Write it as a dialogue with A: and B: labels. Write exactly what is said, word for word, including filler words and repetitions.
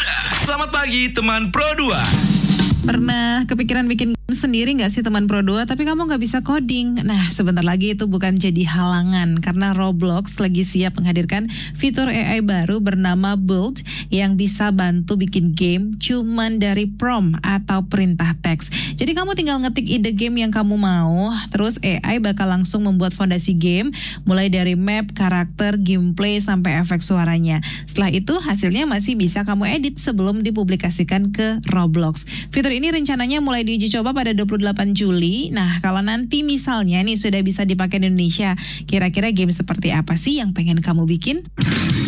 A: Selamat pagi teman Pro dua.
B: Pernah kepikiran bikin game sendiri gak sih teman Pro dua, tapi kamu gak bisa coding? Nah, sebentar lagi itu bukan jadi halangan, karena Roblox lagi siap menghadirkan fitur A I baru bernama Build yang bisa bantu bikin game cuman dari prompt atau perintah teks. Jadi kamu tinggal ngetik ide game yang kamu mau, terus A I bakal langsung membuat fondasi game, mulai dari map, karakter, gameplay, sampai efek suaranya. Setelah itu hasilnya masih bisa kamu edit sebelum dipublikasikan ke Roblox. Fitur ini rencananya mulai diuji coba pada dua puluh delapan Juli. Nah, kalau nanti misalnya nih sudah bisa dipakai di Indonesia, kira-kira game seperti apa sih yang pengen kamu bikin?